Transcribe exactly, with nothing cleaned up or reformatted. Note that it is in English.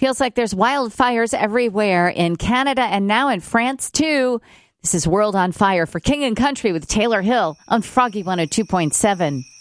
Feels like there's wildfires everywhere in Canada and now in France, too. This is World on Fire for King and Country with Taylor Hill on Froggy one oh two point seven.